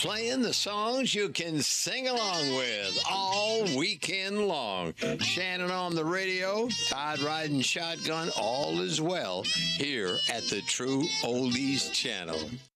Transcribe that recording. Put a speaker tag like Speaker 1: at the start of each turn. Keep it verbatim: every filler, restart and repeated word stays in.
Speaker 1: playing the songs you can sing along with all weekend long. Shannon on the radio, Todd riding shotgun, all is well here at the True Oldies Channel.